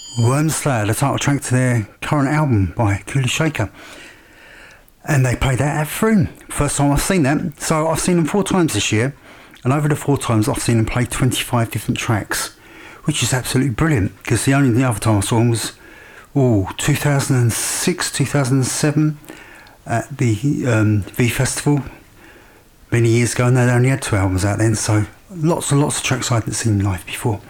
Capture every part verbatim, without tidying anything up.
Wormslayer, the title track to their current album by Kula Shaker. And they played that at Froome. First time I've seen that. So I've seen them four times this year. And over the four times I've seen them play twenty-five different tracks. Which is absolutely brilliant. Because the only the other time I saw them was oh, two thousand six, two thousand seven at the um, V Festival. Many years ago, and they only had two albums out then. So lots and lots of tracks I hadn't seen live before.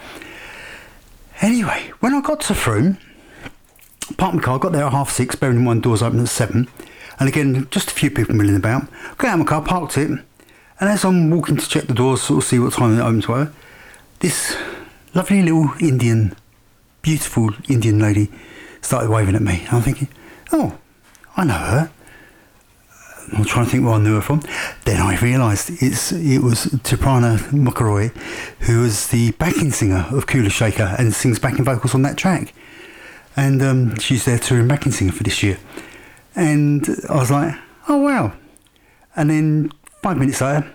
Anyway, when I got to Froome, parked my car, got there at half six, bearing in mind doors open at seven, and again, just a few people milling about. Got out of my car, parked it, and as I'm walking to check the doors, sort of see what time it opens were, this lovely little Indian, beautiful Indian lady started waving at me. And I'm thinking, oh, I know her. I'm trying to think where I knew her from. Then I realised it's it was Tiprana Mukherjee, who was the backing singer of Kula Shaker and sings backing vocals on that track. And um, she's their touring backing singer for this year. And I was like, oh wow. And then five minutes later,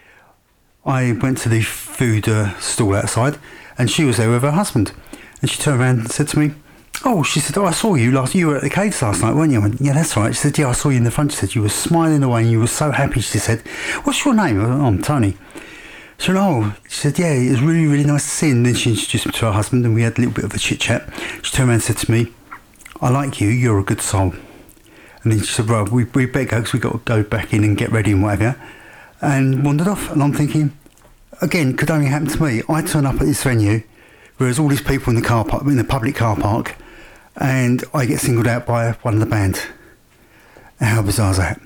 I went to the food uh, stall outside, and she was there with her husband. And she turned around and said to me, oh, she said, oh, I saw you last, you were at the Caves last night, weren't you? I went, yeah, that's right. She said, yeah, I saw you in the front. She said, you were smiling away and you were so happy. She said, what's your name? I went, oh, I'm Tony. She said, oh, she said, yeah, it was really, really nice to see you. And then she introduced me to her husband and we had a little bit of a chit chat. She turned around and said to me, I like you, you're a good soul. And then she said, well, we, we better go because we've got to go back in and get ready and whatever. And wandered off. And I'm thinking, again, could only happen to me. I turn up at this venue, whereas all these people in the car park, in the public car park, and I get singled out by one of the band. How bizarre is that?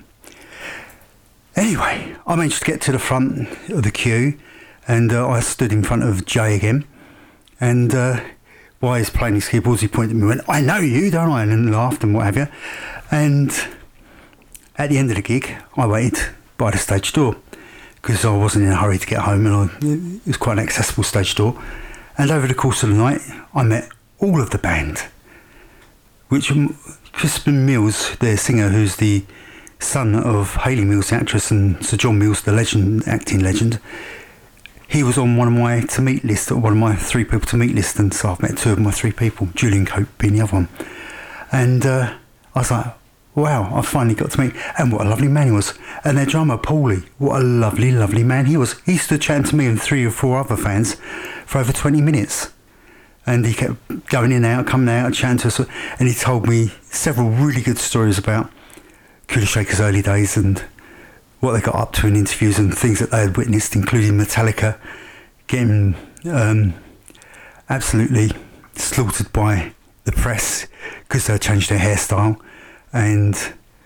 Anyway, I managed to get to the front of the queue, and uh, I stood in front of Jay again. And uh, while he's playing his keyboards, he pointed at me and went, I know you, don't I? And then laughed and what have you. And at the end of the gig, I waited by the stage door because I wasn't in a hurry to get home, and I, it was quite an accessible stage door. And over the course of the night, I met all of the band. Which Crispin Mills, their singer, who's the son of Hayley Mills, the actress, and Sir John Mills, the legend, acting legend, he was on one of my to meet list, or one of my three people to meet list, and so I've met two of my three people, Julian Cope being the other one. And uh, I was like, wow, I finally got to meet, and what a lovely man he was. And their drummer, Paulie, what a lovely, lovely man he was. He stood chatting to me and three or four other fans for over twenty minutes. And he kept going in and out, coming out, and chatting to us. And he told me several really good stories about Kula Shaker's early days and what they got up to in interviews and things that they had witnessed, including Metallica getting um, absolutely slaughtered by the press because they had changed their hairstyle. And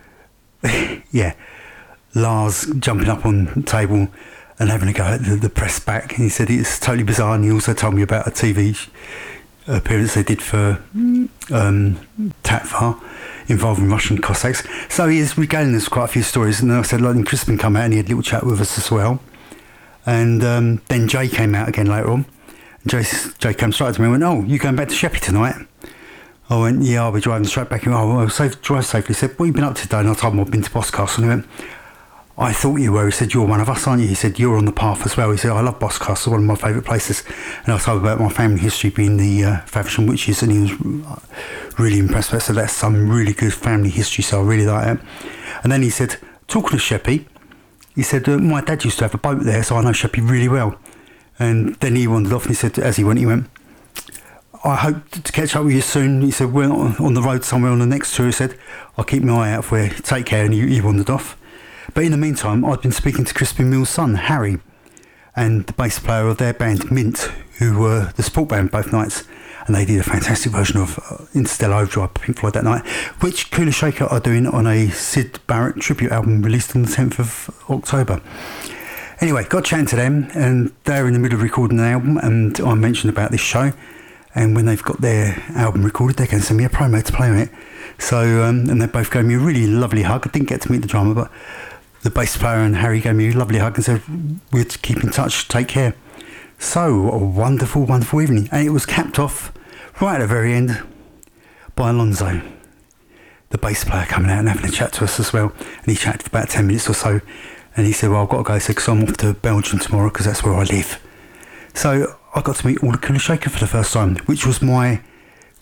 yeah, Lars jumping up on the table and having a go at the, the press back. And he said it's totally bizarre. And he also told me about a T V appearance they did for um, Tatvar involving Russian Cossacks. So he is regaling us quite a few stories. And then I said, like, Crispin come out and he had a little chat with us as well. And um, then Jay came out again later on. And Jay, Jay came straight to me and went, oh, you going back to Sheppey tonight? I went, yeah, I'll be driving straight back. Oh, well, safe, drive safely. He said, what have you been up to today? And I told him I've been to Boscastle. And he went, I thought you were. He said, you're one of us, aren't you? He said, you're on the path as well. He said, I love Boscastle, one of my favourite places. And I told him about my family history being the uh, Faversham Witches, and he was really impressed with that. So that's some really good family history, so I really like it. And then he said, talking of Sheppey, he said, uh, my dad used to have a boat there, so I know Sheppey really well. And then he wandered off and he said, as he went, he went, I hope to catch up with you soon. He said, we're on the road somewhere on the next tour. He said, I'll keep my eye out for you. Take care. And he, he wandered off. But in the meantime, I'd been speaking to Crispin Mills' son, Harry, and the bass player of their band, Mint, who were the support band both nights. And they did a fantastic version of uh, Interstellar Overdrive, Pink Floyd, that night, which Kula Shaker are doing on a Syd Barrett tribute album released on the tenth of October. Anyway, got chatting to them, and they're in the middle of recording an album, and I mentioned about this show. And when they've got their album recorded, they're going to send me a promo to play on it. So, um, and they both gave me a really lovely hug. I didn't get to meet the drummer, but the bass player and Harry gave me a lovely hug and said, we'll keep in touch, take care. So, a wonderful, wonderful evening. And it was capped off right at the very end by Alonso, the bass player, coming out and having a chat to us as well. And he chatted for about ten minutes or so. And he said, well, I've got to go, because I'm off to Belgium tomorrow, because that's where I live. So I got to meet all the Kula Shaker for the first time, which was my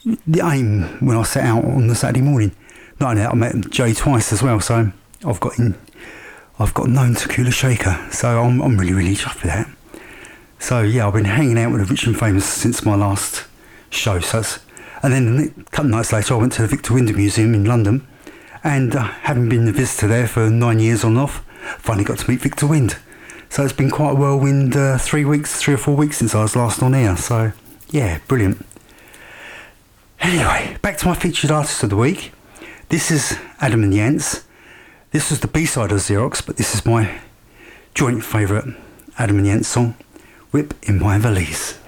the aim when I set out on the Saturday morning. Not only that, I met Jay twice as well, so I've got in, I've got known Tequila Shaker, so I'm I'm really really chuffed with that. So yeah, I've been hanging out with the Rich and Famous since my last show. So it's, and then a couple of nights later, I went to the Victor Windsor Museum in London, and uh, having been a visitor there for nine years on and off, finally got to meet Victor Wind. So it's been quite a whirlwind uh, three weeks, three or four weeks since I was last on air. So yeah, brilliant. Anyway, back to my featured artist of the week. This is Adam and the Ants. This was the B-side of Xerox, but this is my joint favourite Adam and the Ants song, Whip in My Valise.